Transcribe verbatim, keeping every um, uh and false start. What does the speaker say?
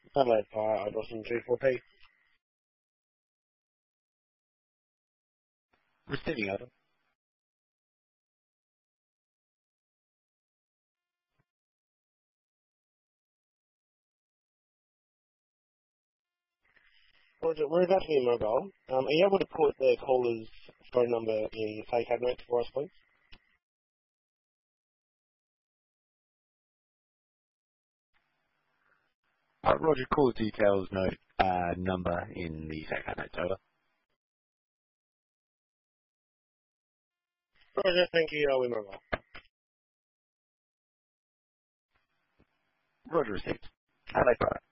Adelaide Fire, I Dawson two four P. Receiving over. Roger, we're about to be mobile. Um, are you able to put the caller's phone number in Play Cabinet for us, please? Uh, Roger, call details note uh, number in the second notes over. Roger, thank you, I'll be mobile. Roger received. Adelaide Fire.